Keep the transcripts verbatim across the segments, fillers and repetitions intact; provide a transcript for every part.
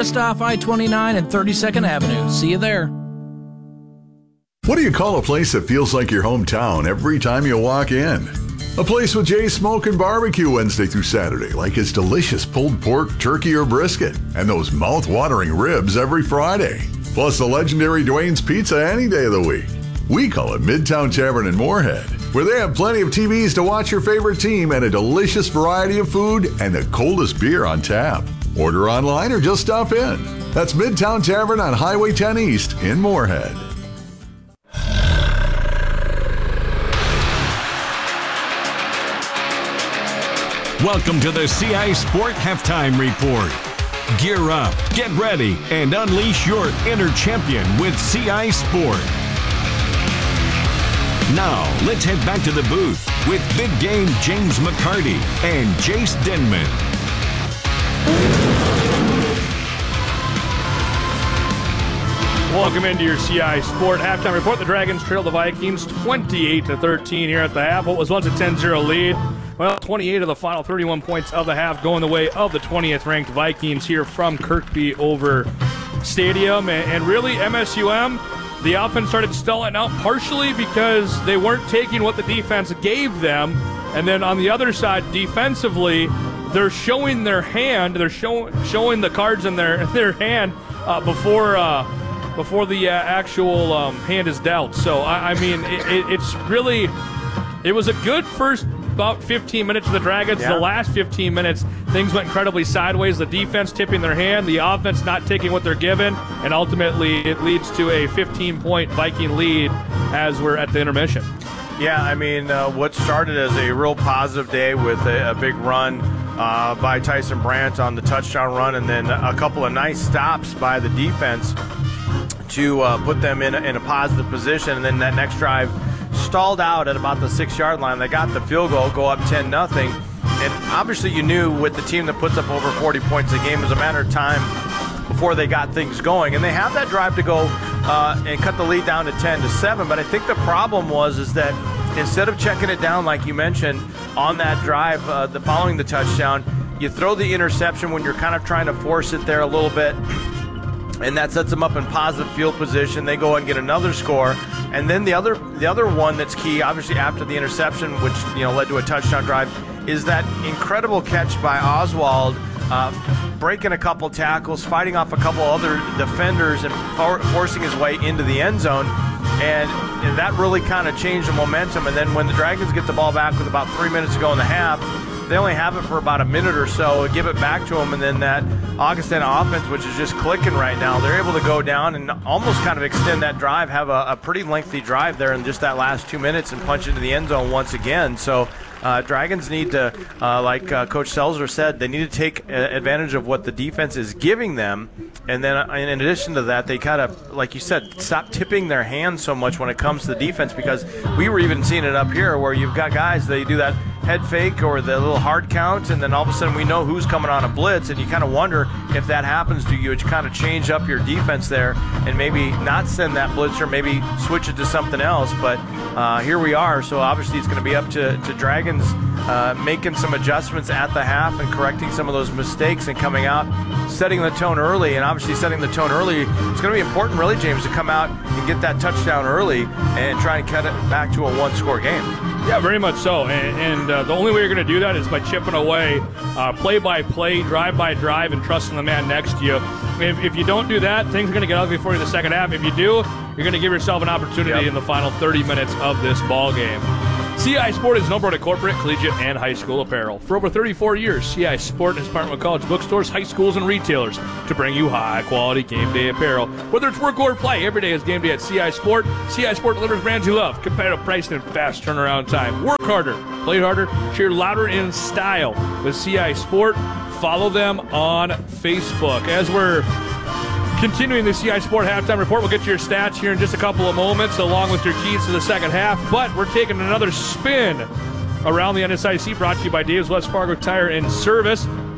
just off I twenty-nine and thirty-second Avenue. See you there. What do you call a place that feels like your hometown every time you walk in? A place with Jay's Smoke and Barbecue Wednesday through Saturday, like its delicious pulled pork, turkey, or brisket, and those mouth-watering ribs every Friday. Plus the legendary Dwayne's Pizza any day of the week. We call it Midtown Tavern in Moorhead, where they have plenty of T Vs to watch your favorite team and a delicious variety of food and the coldest beer on tap. Order online or just stop in. That's Midtown Tavern on Highway ten East in Moorhead. Welcome to the C I Sport Halftime Report. Gear up, get ready, and unleash your inner champion with C I Sport. Now, let's head back to the booth with Big Game James McCarty and Jace Denman. Welcome into your C I Sport Halftime Report. The Dragons trail the Vikings twenty-eight to thirteen here at the half. What was once a ten zero lead. Well, twenty-eight of the final thirty-one points of the half going the way of the twentieth ranked Vikings here from Kirkby over Stadium. And really, M S U M, the offense started stalling out partially because they weren't taking what the defense gave them. And then on the other side, defensively, they're showing their hand. They're show, showing the cards in their, their hand uh, before uh, before the uh, actual um, hand is dealt. So, I, I mean, it, it, it's really, it was a good first about fifteen minutes for the Dragons. Yeah. The last fifteen minutes, things went incredibly sideways. The defense tipping their hand, the offense not taking what they're given, and ultimately it leads to a fifteen-point Viking lead as we're at the intermission. Yeah, I mean, uh, what started as a real positive day with a, a big run uh, by Tyson Brandt on the touchdown run, and then a couple of nice stops by the defense to uh, put them in a, in a positive position, and then that next drive stalled out at about the six-yard line. They got the field goal, go up ten nothing, and obviously you knew with the team that puts up over forty points a game, it was a matter of time before they got things going. And they have that drive to go uh, and cut the lead down to ten to seven, but I think the problem was is that instead of checking it down, like you mentioned, on that drive uh, the following the touchdown, you throw the interception when you're kind of trying to force it there a little bit, and that sets them up in positive field position. They go and get another score. And then the other the other one that's key, obviously after the interception, which you know led to a touchdown drive, is that incredible catch by Oswald, uh, breaking a couple tackles, fighting off a couple other defenders, and for, forcing his way into the end zone. And, and that really kind of changed the momentum. And then when the Dragons get the ball back with about three minutes to go in the half, they only have it for about a minute or so, give it back to them, and then that Augustana offense, which is just clicking right now, they're able to go down and almost kind of extend that drive, have a, a pretty lengthy drive there in just that last two minutes and punch into the end zone once again. So uh, Dragons need to, uh, like uh, Coach Selzer said, they need to take advantage of what the defense is giving them. And then uh, in addition to that, they kind of, like you said, stop tipping their hands so much when it comes to the defense, because we were even seeing it up here where you've got guys, they do that head fake or the little hard count, and then all of a sudden we know who's coming on a blitz, and you kind of wonder if that happens to you, you kind of change up your defense there and maybe not send that blitz or maybe switch it to something else. But uh, here we are, so obviously it's going to be up to, to Dragons uh, making some adjustments at the half and correcting some of those mistakes and coming out, setting the tone early. And obviously setting the tone early, it's going to be important really, James, to come out and get that touchdown early and try and cut it back to a one-score game. Yeah, very much so. And, and uh, the only way you're going to do that is by chipping away uh, play-by-play, drive-by-drive, and trusting the man next to you. If, if you don't do that, things are going to get ugly for you in the second half. If you do, you're going to give yourself an opportunity yep. in the final thirty minutes of this ball game. C I Sport is known for corporate, collegiate, and high school apparel. For over thirty-four years, C I Sport has partnered with college bookstores, high schools, and retailers to bring you high-quality game day apparel. Whether it's work or play, every day is game day at C I Sport. C I Sport delivers brands you love, competitive pricing, and fast turnaround time. Work harder, play harder, cheer louder in style with C I Sport. Follow them on Facebook. As we're continuing the C I Sport Halftime Report, we'll get to your stats here in just a couple of moments, along with your keys to the second half. But we're taking another spin around the N S I C, brought to you by Dave's West Fargo Tire and Service.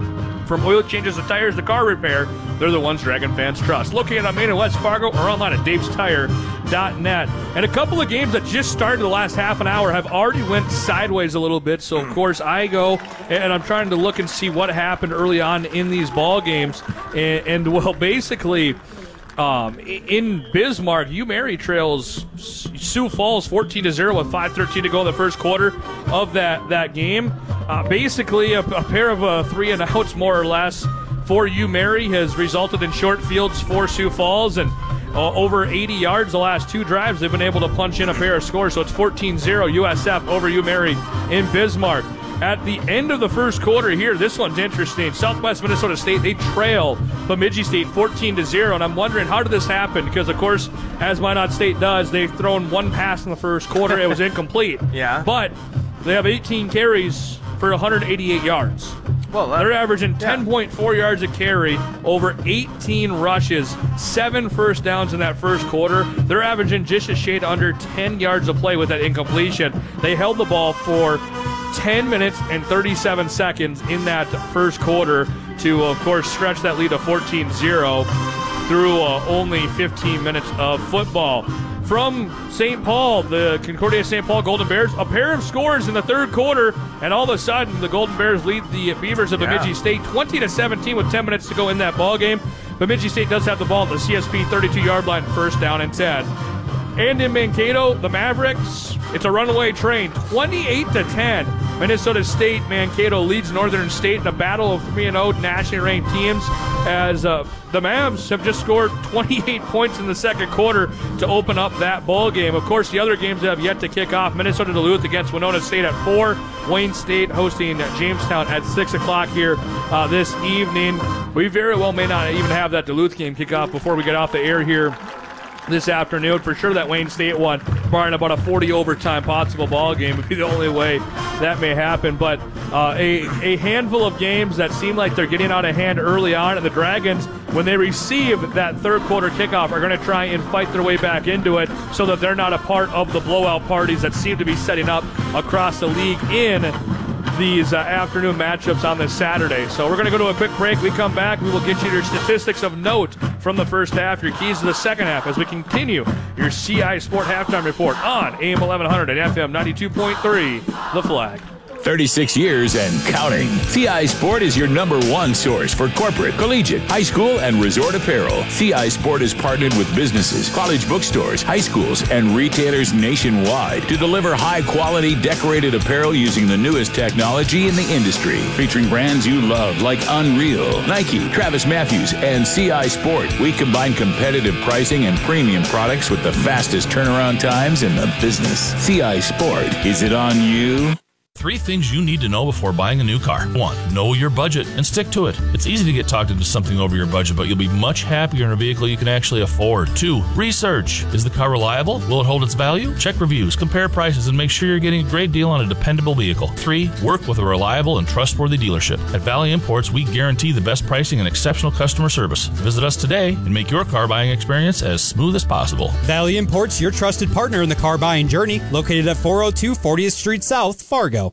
From oil changes to tires to car repair, they're the ones Dragon fans trust. Located on Main and West Fargo or online at daves tire dot net. And a couple of games that just started the last half an hour have already went sideways a little bit. So, of course, I go and I'm trying to look and see what happened early on in these ball games. And, and well, basically, um, in Bismarck, UMary trails Sioux Falls fourteen to zero with five thirteen to go in the first quarter of that, that game. Uh, basically, a, a pair of uh, three and outs, more or less, for UMary has resulted in short fields for Sioux Falls, and uh, over eighty yards the last two drives. They've been able to punch in a pair of scores, so it's fourteen zero U S F over UMary in Bismarck. At the end of the first quarter here, this one's interesting. Southwest Minnesota State, they trail Bemidji State fourteen to zero, and I'm wondering, how did this happen? Because, of course, as Minot State does, they've thrown one pass in the first quarter. It was incomplete. Yeah. But they have eighteen carries for one hundred eighty-eight yards. Well, that, they're averaging yeah. ten point four yards a carry, over eighteen rushes, seven first downs in that first quarter. They're averaging just a shade under ten yards of play with that incompletion. They held the ball for ten minutes and thirty-seven seconds in that first quarter to, of course, stretch that lead to fourteen zero through uh, only fifteen minutes of football. From Saint Paul, the Concordia Saint Paul Golden Bears, a pair of scores in the third quarter, and all of a sudden the Golden Bears lead the Beavers of yeah. Bemidji State twenty to seventeen with ten minutes to go in that ball game. Bemidji State does have the ball at the C S P thirty-two yard line, first down and ten. And in Mankato, the Mavericks, it's a runaway train, twenty-eight to ten. Minnesota State, Mankato leads Northern State in a battle of three and oh nationally ranked teams, as uh, the Mavs have just scored twenty-eight points in the second quarter to open up that ball game. Of course, the other games that have yet to kick off: Minnesota Duluth against Winona State at four, Wayne State hosting Jamestown at six o'clock here uh, this evening. We very well may not even have that Duluth game kick off before we get off the air here this afternoon. For sure that Wayne State one, barring about a forty overtime possible ball game, would be the only way that may happen. But uh, a, a handful of games that seem like they're getting out of hand early on, and the Dragons, when they receive that third quarter kickoff, are going to try and fight their way back into it so that they're not a part of the blowout parties that seem to be setting up across the league in these uh, afternoon matchups on this Saturday. So we're going to go to a quick break. We come back, we will get you your statistics of note from the first half, your keys to the second half, as we continue your C I Sport Halftime Report on A M eleven hundred and F M ninety-two point three, The Flag. thirty-six years and counting. C I Sport is your number one source for corporate, collegiate, high school, and resort apparel. C I Sport is partnered with businesses, college bookstores, high schools, and retailers nationwide to deliver high-quality decorated apparel using the newest technology in the industry. Featuring brands you love like Unreal, Nike, Travis Matthews, and C I Sport. We combine competitive pricing and premium products with the fastest turnaround times in the business. C I Sport. Is it on you? Three things you need to know before buying a new car. One, know your budget and stick to it. It's easy to get talked into something over your budget, but you'll be much happier in a vehicle you can actually afford. Two, research. Is the car reliable? Will it hold its value? Check reviews, compare prices, and make sure you're getting a great deal on a dependable vehicle. Three, work with a reliable and trustworthy dealership. At Valley Imports, we guarantee the best pricing and exceptional customer service. Visit us today and make your car buying experience as smooth as possible. Valley Imports, your trusted partner in the car buying journey, located at four oh two fortieth Street South, Fargo.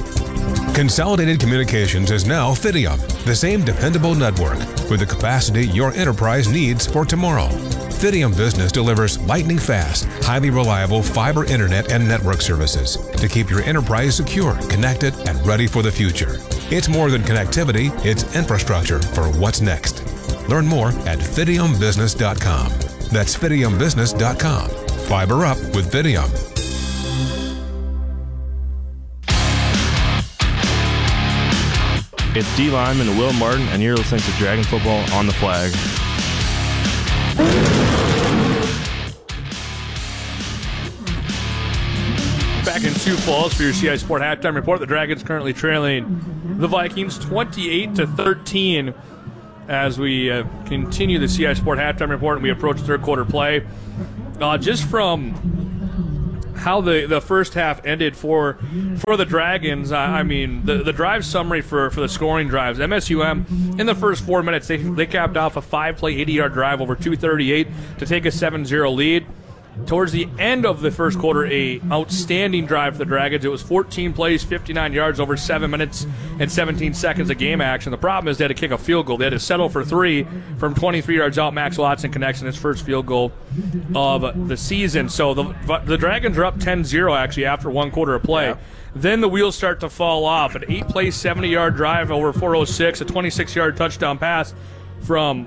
Consolidated Communications is now Fidium, the same dependable network with the capacity your enterprise needs for tomorrow. Fidium Business delivers lightning-fast, highly reliable fiber internet and network services to keep your enterprise secure, connected, and ready for the future. It's more than connectivity, it's infrastructure for what's next. Learn more at fidium business dot com. That's fidium business dot com. Fiber up with Fidium. It's D. Lyman and Will Martin, and you're listening to Dragon Football on the Flag. Back in Sioux Falls for your C I Sport Halftime Report. The Dragons currently trailing the Vikings twenty-eight to thirteen as we uh, continue the C I Sport Halftime Report and we approach third quarter play. Uh, just from how the, the first half ended for for the Dragons, I, I mean, the, the drive summary for, for the scoring drives. M S U M, in the first four minutes, they, they capped off a five-play, eighty-yard drive over two thirty-eight to take a seven zero lead. towards the end of the first quarter, a outstanding drive for the Dragons. It was fourteen plays, fifty-nine yards over seven minutes and seventeen seconds of game action. The problem is they had to kick a field goal. They had to settle for three from twenty-three yards out. Max Watson connects in his first field goal of the season. So the, the Dragons are up ten zero actually after one quarter of play. Yeah. Then the wheels start to fall off. An eight-play, seventy-yard drive over four oh six, a twenty-six-yard touchdown pass from,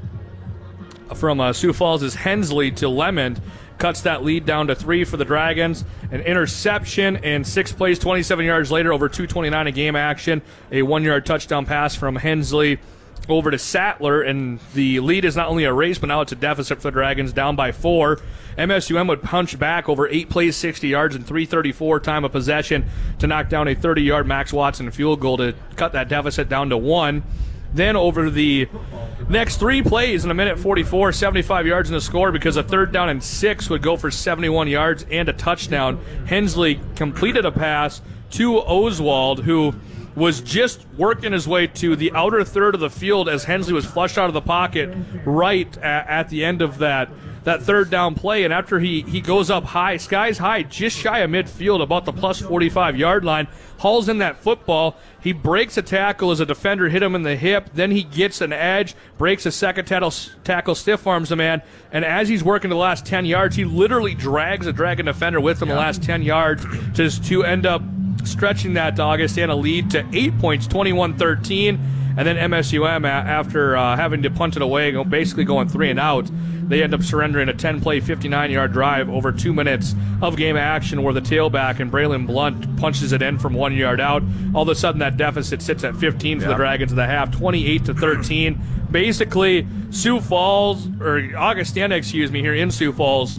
from uh, Sioux Falls' Hensley to Lemond. Cuts that lead down to three for the Dragons. An interception, and six plays, twenty-seven yards later, over two twenty-nine in game action. A one-yard touchdown pass from Hensley over to Sattler, and the lead is not only erased, but now it's a deficit for the Dragons, down by four. M S U M would punch back over eight plays, sixty yards, and three thirty-four time of possession to knock down a thirty-yard Max Watson field goal to cut that deficit down to one. Then over the next three plays in a minute forty-four, seventy-five yards in the score, because a third down and six would go for seventy-one yards and a touchdown. Hensley completed a pass to Oswald, who was just working his way to the outer third of the field as Hensley was flushed out of the pocket right at, at the end of that that third down play. And after he, he goes up high, skies high, just shy of midfield, about the plus forty-five-yard line, hauls in that football. He breaks a tackle as a defender hit him in the hip. Then he gets an edge, breaks a second tackle, tackle stiff arms a man, and as he's working the last ten yards, he literally drags a Dragon defender with him yeah. the last ten yards just to end up stretching that Augustana lead to eight points, twenty-one thirteen. And then M S U M, after uh, having to punt it away, basically going three and out, they end up surrendering a ten-play, fifty-nine-yard drive over two minutes of game action where the tailback and Braylon Blunt punches it in from one yard out. All of a sudden, that deficit sits at fifteen for yep. the Dragons at the half, twenty-eight to thirteen. Basically, Sioux Falls, or Augustana, excuse me, here in Sioux Falls,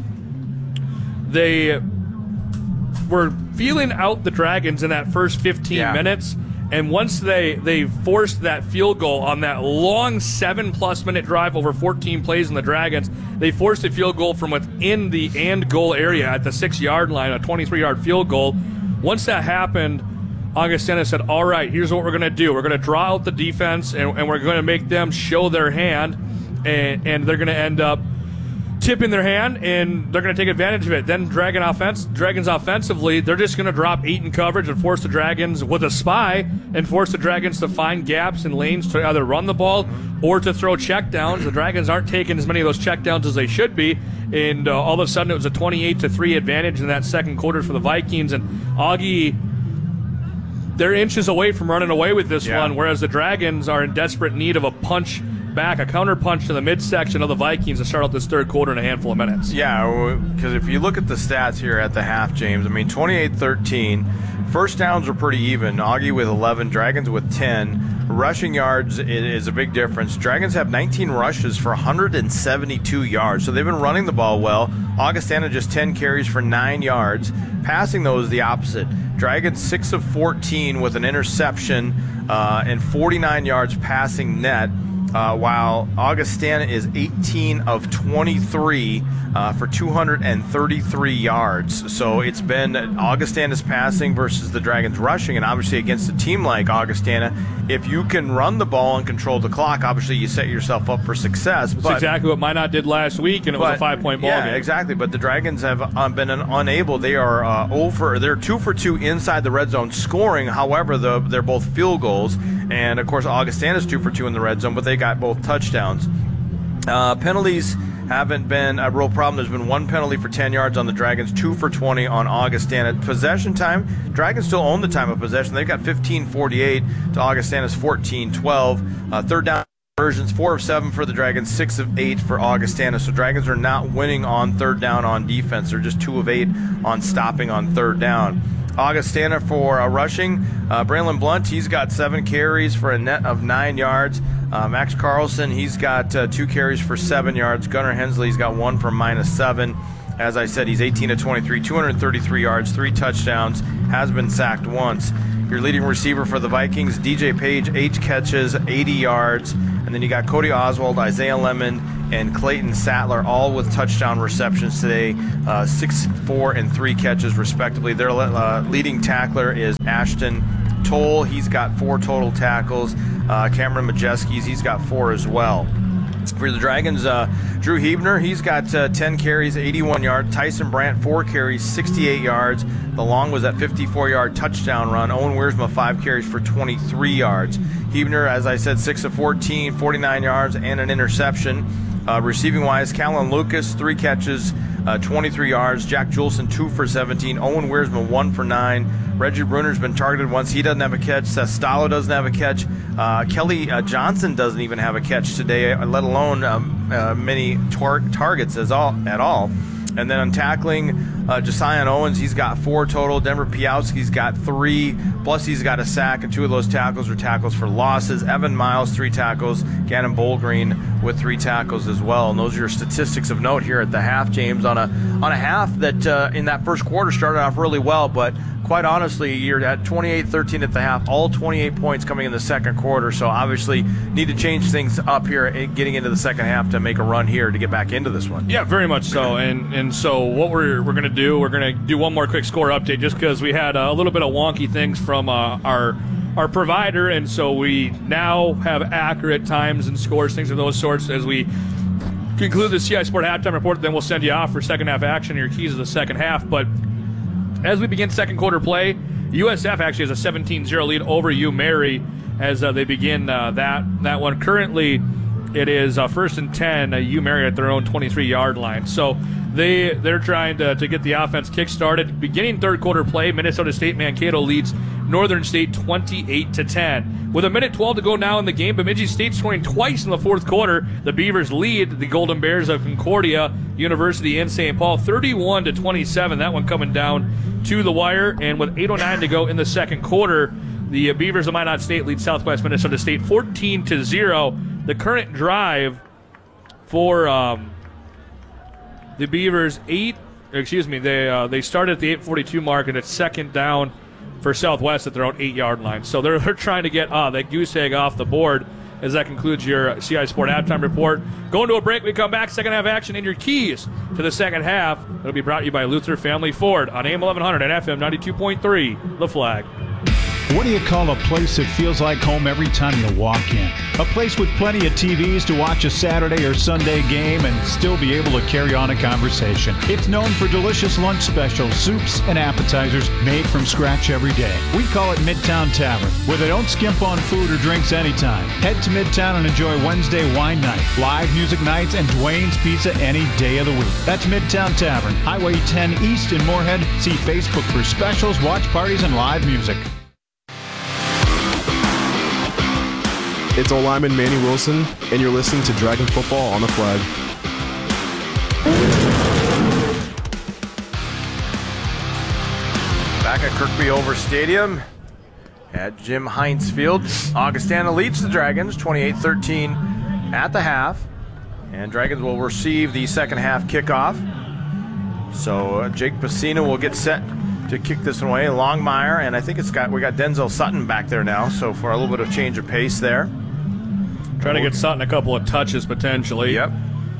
they were feeling out the Dragons in that first fifteen yeah. minutes. And once they, they forced that field goal on that long seven-plus minute drive over fourteen plays in the Dragons, they forced a field goal from within the and goal area at the six-yard line, a twenty-three-yard field goal. Once that happened, Augustana said, all right, here's what we're going to do. We're going to draw out the defense, and, and we're going to make them show their hand, and, and they're going to end up tipping their hand, and they're going to take advantage of it. Then Dragon offense, Dragons offensively, they're just going to drop eight in coverage and force the Dragons with a spy and force the Dragons to find gaps and lanes to either run the ball or to throw checkdowns. The Dragons aren't taking as many of those checkdowns as they should be, and uh, all of a sudden it was a twenty-eight to three advantage in that second quarter for the Vikings, and Augie, they're inches away from running away with this yeah. one, whereas the Dragons are in desperate need of a punch back, a counter punch to the midsection of the Vikings to start out this third quarter in a handful of minutes. Yeah, because if you look at the stats here at the half, James, I mean, twenty-eight thirteen, first downs are pretty even. Augie with eleven, Dragons with ten. Rushing yards is a big difference. Dragons have nineteen rushes for one hundred seventy-two yards, so they've been running the ball well. Augustana just ten carries for nine yards. Passing, though, is the opposite. Dragons six of fourteen with an interception uh, and forty-nine yards passing net. Uh, while Augustana is eighteen of twenty-three uh, for two hundred thirty-three yards. So it's been Augustana's passing versus the Dragons rushing, and obviously against a team like Augustana, if you can run the ball and control the clock, obviously you set yourself up for success. That's but, exactly what Minot did last week, and it but, was a five-point ball yeah, game. Yeah, exactly. But the Dragons have um, been un- unable. They are uh, over. They're two for two inside the red zone scoring. However, the, they're both field goals, and of course Augustana's two for two in the red zone, but they got both touchdowns. Uh, penalties haven't been a real problem. There's been one penalty for ten yards on the Dragons, two for twenty on Augustana. Possession time, Dragons still own the time of possession. They've got fifteen forty-eight to Augustana's fourteen twelve. Uh, third down conversions, four of seven for the Dragons, six of eight for Augustana. So Dragons are not winning on third down on defense. They're just two of eight on stopping on third down. Augustana for uh, rushing, uh, Braylon Blunt, he's got seven carries for a net of nine yards. Uh, Max Carlson, he's got uh, two carries for seven yards. Gunnar Hensley's got one for minus seven. As I said, he's eighteen of twenty-three, two hundred thirty-three yards, three touchdowns, has been sacked once. Your leading receiver for the Vikings, D J Page, eight catches, eighty yards. And then you got Cody Oswald, Isaiah Lemon, and Clayton Sattler, all with touchdown receptions today, uh, six, four, and three catches respectively. Their uh, leading tackler is Ashton Toll. He's got four total tackles. Uh, Cameron Majeski's, he's got four as well. For the Dragons, uh, Drew Hebner, he's got uh, ten carries, eighty-one yards. Tyson Brandt, four carries, sixty-eight yards. The long was that fifty-four-yard touchdown run. Owen Wiersma, five carries for twenty-three yards. Hebner, as I said, six of fourteen, forty-nine yards, and an interception. Uh, receiving-wise, Callan Lucas, three catches, uh, twenty-three yards. Jack Julson, two for seventeen. Owen Wiersma, one for nine. Reggie Bruner's been targeted once. He doesn't have a catch. Seth Stalo doesn't have a catch. Uh, Kelly uh, Johnson doesn't even have a catch today, let alone um, uh, many tar- targets as all, at all. And then on tackling, uh, Josiah Owens, he's got four total. Denver Piowski's got three, plus he's got a sack, and two of those tackles are tackles for losses. Evan Miles, three tackles. Gannon Bolgreen with three tackles as well. And those are your statistics of note here at the half, James, on a on a half that uh, in that first quarter started off really well, but quite honestly, you're at twenty-eight thirteen at the half, all twenty-eight points coming in the second quarter, so obviously need to change things up here getting into the second half to make a run here to get back into this one. Yeah, very much so. And and so what we're we're going to do, we're going to do one more quick score update just because we had a little bit of wonky things from uh, our our provider, and so we now have accurate times and scores, things of those sorts, as we conclude the C I Sport halftime report. Then we'll send you off for second half action, your keys to the second half. But as we begin second quarter play, U S F actually has a seventeen zero lead over U Mary as uh, they begin uh, that that one. Currently, it is uh, first and ten, uh, U Mary at their own twenty-three-yard line. So they, they're trying to, to get the offense kick-started. Beginning third quarter play, Minnesota State Mankato leads Northern State twenty-eight to ten. With a minute twelve to go now in the game, Bemidji State scoring twice in the fourth quarter. The Beavers lead the Golden Bears of Concordia University in Saint Paul thirty-one to twenty-seven. That one coming down to the wire. And with eight oh nine to go in the second quarter, the Beavers of Minot State lead Southwest Minnesota State fourteen to zero. The current drive for um, the Beavers, eight, excuse me, they uh, they started at the eight forty-two mark, and it's second down for Southwest at their own eight-yard line. So they're, they're trying to get uh, that goose egg off the board as that concludes your C I Sport halftime report. Going to a break, we come back, second half action, and your keys to the second half. It'll be brought to you by Luther Family Ford on A M eleven hundred and F M ninety-two point three, The Flag. What do you call a place that feels like home every time you walk in? A place with plenty of T Vs to watch a Saturday or Sunday game and still be able to carry on a conversation. It's known for delicious lunch specials, soups, and appetizers made from scratch every day. We call it Midtown Tavern, where they don't skimp on food or drinks anytime. Head to Midtown and enjoy Wednesday wine night, live music nights, and Dwayne's Pizza any day of the week. That's Midtown Tavern, Highway ten East in Moorhead. See Facebook for specials, watch parties, and live music. It's O-lineman Manny Wilson, and you're listening to Dragon Football on the Flag. Back at Kirkby Over Stadium at Jim Heinz Field, Augustana leads the Dragons twenty-eight thirteen at the half, and Dragons will receive the second half kickoff. So uh, Jake Pacino will get set to kick this one away. Longmire, and I think it's got we got Denzel Sutton back there now, so for a little bit of change of pace there. Trying to get Sutton a couple of touches potentially. Yep.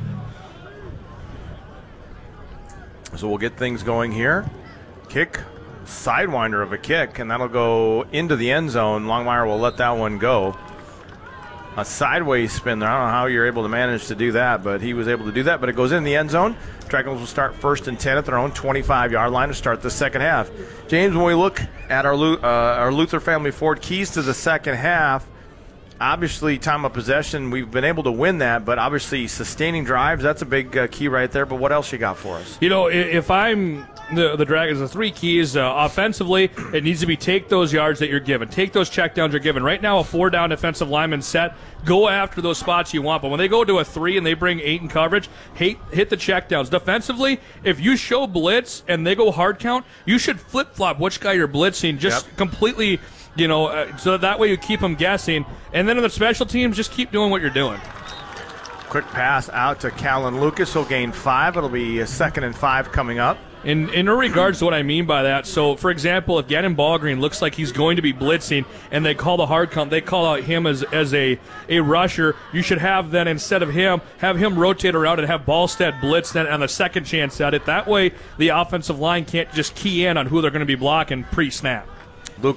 So we'll get things going here. Kick, sidewinder of a kick, and that'll go into the end zone. Longmire will let that one go. A sideways spin there. I don't know how you're able to manage to do that, but he was able to do that. But it goes in the end zone. Dragons will start first and ten at their own twenty-five-yard line to start the second half. James, when we look at our, uh, our Luther Family Ford keys to the second half, obviously time of possession, we've been able to win that, but obviously sustaining drives, that's a big uh, key right there. But what else you got for us? You know, if I'm the, the Dragons, the three keys, uh, offensively, it needs to be take those yards that you're given. Take those checkdowns you're given. Right now, a four-down defensive lineman set, go after those spots you want. But when they go to a three and they bring eight in coverage, hit, hit the checkdowns. Defensively, if you show blitz and they go hard count, you should flip-flop which guy you're blitzing. Just yep. completely... You know, uh, so that way you keep them guessing. And then in the special teams, just keep doing what you're doing. Quick pass out to Callan Lucas. He'll gain five. It'll be a second and five coming up. In in regards to what I mean by that, so, for example, if Gannon Ballgreen looks like he's going to be blitzing and they call the hard count, they call out him as as a, a rusher, you should have then, instead of him, have him rotate around and have Ballstead blitz then on the second chance at it. That way the offensive line can't just key in on who they're going to be blocking pre-snap.